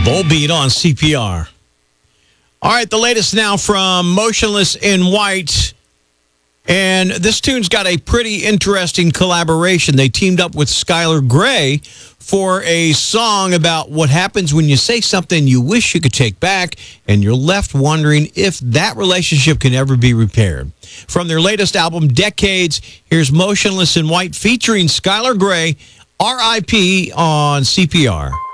Volbeat on CPR. All right, the latest now from Motionless in White. And this tune's got a pretty interesting collaboration. They teamed up with Skylar Grey for a song about what happens when you say something you wish you could take back and you're left wondering if that relationship can ever be repaired. From their latest album, Decades, here's Motionless in White featuring Skylar Grey, R.I.P. on CPR.